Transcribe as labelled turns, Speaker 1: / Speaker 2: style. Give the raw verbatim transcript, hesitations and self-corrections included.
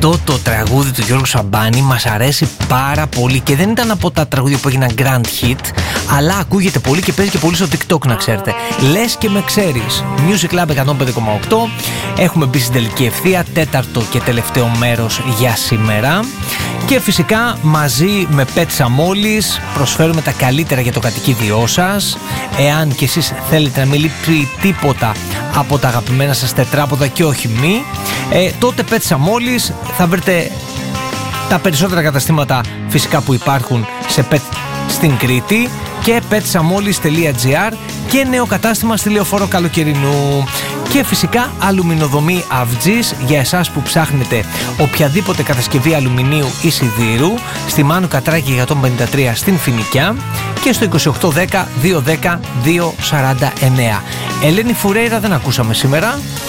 Speaker 1: Αυτό το τραγούδι του Γιώργου Σαμπάνη μας αρέσει πάρα πολύ και δεν ήταν από τα τραγούδια που έγιναν grand hit, αλλά ακούγεται πολύ και παίζει και πολύ στο TikTok, να ξέρετε. Λες και με ξέρεις. Music Lab εκατόν πέντε κόμμα οκτώ. Έχουμε μπει στην τελική ευθεία, τέταρτο και τελευταίο μέρος για σήμερα. Και φυσικά μαζί με Pet Samolis προσφέρουμε τα καλύτερα για το κατοικίδιό σας. Εάν και εσείς θέλετε να μην λείπει τίποτα από τα αγαπημένα σας τετράποδα και όχι μη, ε, τότε Pet Samolis θα βρείτε τα περισσότερα καταστήματα φυσικά που υπάρχουν σε Pet στην Κρήτη και pet samolis τελεία gr και νέο κατάστημα στη Λεωφόρο Καλοκαιρινού. Και φυσικά αλουμινοδομή Αυτζής για εσάς που ψάχνετε οποιαδήποτε κατασκευή αλουμινίου ή σιδήρου, στη Μάνου Κατράκη εκατόν πενήντα τρία στην Φοινικιά και στο είκοσι οκτώ δέκα διακόσια δέκα διακόσια σαράντα εννέα. Ελένη Φουρέιρα δεν ακούσαμε σήμερα.